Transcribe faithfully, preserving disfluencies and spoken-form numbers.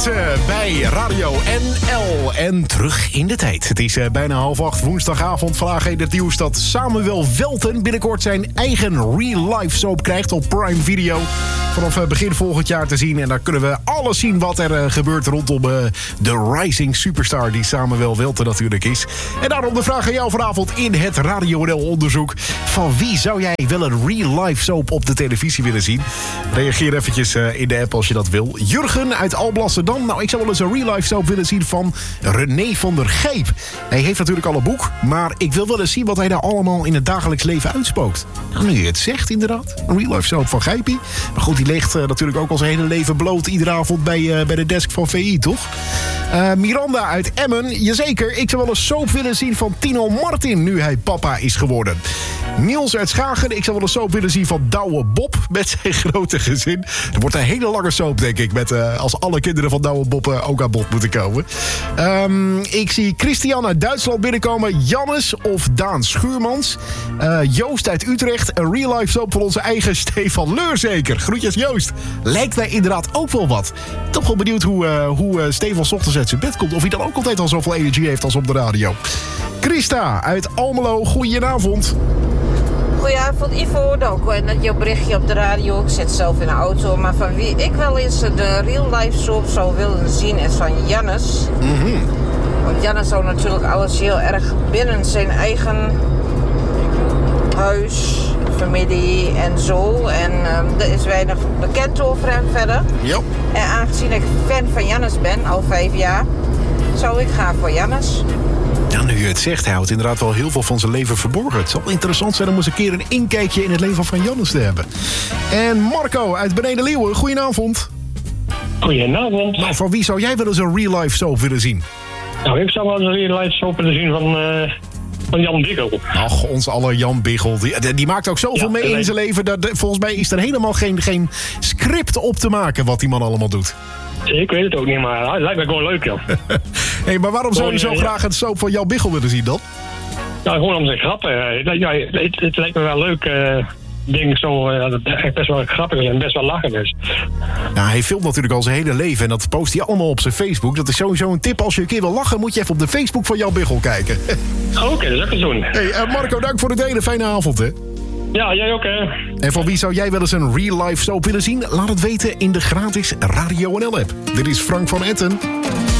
mensen bij Radio N L en terug in de tijd. Het is uh, bijna half acht woensdagavond. Vandaag in het nieuws dat Samuel Welten binnenkort zijn eigen real-life soap krijgt op Prime Video. Vanaf uh, begin volgend jaar te zien. En daar kunnen we alles zien wat er uh, gebeurt rondom uh, de rising superstar die Samuel Welten natuurlijk is. En daarom de vraag aan jou vanavond in het Radio N L-onderzoek. Van wie zou jij wel een real-life soap op de televisie willen zien? Reageer eventjes uh, in de app als je dat wil. Jurgen uit Alblasserdam. Nou, ik zou wel eens een real-life soap willen zien van René van der Gijp. Hij heeft natuurlijk al een boek, maar ik wil wel eens zien wat hij daar allemaal in het dagelijks leven uitspookt. Nou, nu je het zegt inderdaad. Een real-life soap van Gijpie. Maar goed, die ligt uh, natuurlijk ook al zijn hele leven bloot iedere avond bij, uh, bij de desk van V I, toch? Uh, Miranda uit Emmen. Jazeker, ik zou wel een soap willen zien van Tino Martin nu hij papa is geworden. Niels uit Schagen. Ik zou wel een soap willen zien van Douwe Bob met zijn grote gezin. Er wordt een hele lange soap, denk ik, met uh, als alle kinderen van Douwe Bob uh, ook aan bod moeten komen. Um, ik zie Christian uit Duitsland binnenkomen. Jannes of Daan Schuurmans. Uh, Joost uit Utrecht. Een real-life soap van onze eigen Stefan Leur zeker. Groetjes Joost. Lijkt mij inderdaad ook wel wat. Toch wel benieuwd hoe, uh, hoe uh, Stefan 's ochtends uit zijn bed komt. Of hij dan ook altijd al zoveel energie heeft als op de radio. Christa uit Almelo. Goedenavond. Goedenavond Ivo, dank en dat je berichtje op de radio. Ik zit zelf in de auto, maar van wie ik wel eens de real life soap zou willen zien is van Jannes. Mm-hmm. Want Jannes zou natuurlijk alles heel erg binnen zijn eigen huis, familie en zo. En um, er is weinig bekend over hem verder. Yep. En aangezien ik fan van Jannes ben, al vijf jaar, zou ik gaan voor Jannes. Ja, nu je het zegt, hij houdt inderdaad wel heel veel van zijn leven verborgen. Het zal interessant zijn om eens een keer een inkijkje in het leven van Jannes te hebben. En Marco uit Beneden Leeuwen, goedenavond. Goedenavond. Nou, van wie zou jij wel eens een real-life soap willen zien? Nou, ik zou wel eens een real-life soap willen zien van, uh, van Jan Biggel. Ach, ons aller Jan Biggel. Die, die maakt ook zoveel ja, mee in zijn leven. Dat, volgens mij is er helemaal geen, geen script op te maken wat die man allemaal doet. Ik weet het ook niet, maar het lijkt me gewoon leuk, joh. Hey, maar waarom zou je zo graag een soap van Jan Biggel willen zien dan? Ja, gewoon om zijn grappen. Ja, het, het lijkt me wel leuk. Uh, denk zo uh, dat het echt best wel grappig is en best wel lachen is. Ja, hij filmt natuurlijk al zijn hele leven en dat post hij allemaal op zijn Facebook. Dat is sowieso een tip. Als je een keer wil lachen, moet je even op de Facebook van Jan Biggel kijken. Oké, okay, dat is ook eens doen. Hey, uh, Marco, dank voor het delen. Fijne avond, hè. Ja, jij ook, hè. En van wie zou jij wel eens een real-life soap willen zien? Laat het weten in de gratis Radio N L-app. Dit is Frank van Etten.